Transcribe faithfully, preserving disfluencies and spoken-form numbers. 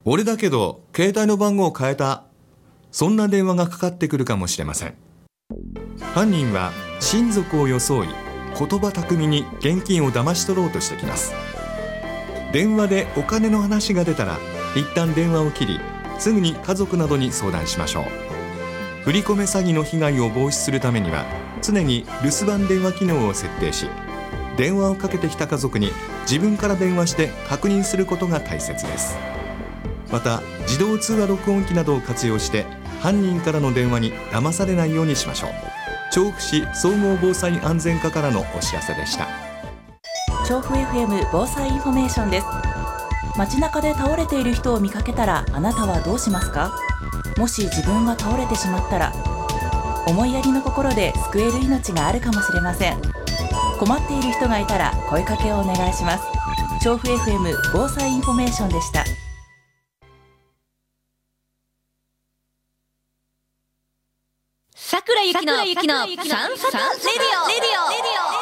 俺だけど携帯の番号を変えた、そんな電話がかかってくるかもしれません。犯人は親族を装い、言葉巧みに現金を騙し取ろうとしてきます。電話でお金の話が出たら一旦電話を切り、すぐに家族などに相談しましょう。振り込め詐欺の被害を防止するためには、常に留守番電話機能を設定し、電話をかけてきた家族に自分から電話して確認することが大切です。また自動通話録音機などを活用して犯人からの電話に騙されないようにしましょう。調布市総合防災安全課からのお知らせでした。 調布 エフエム 防災インフォメーションです。街中で倒れている人を見かけたらあなたはどうしますか？もし自分が倒れてしまったら、思いやりの心で救える命があるかもしれません。困っている人がいたら声かけをお願いします。調布 エフエム 防災インフォメーションでした。 桜ゆきのサンサタレディオ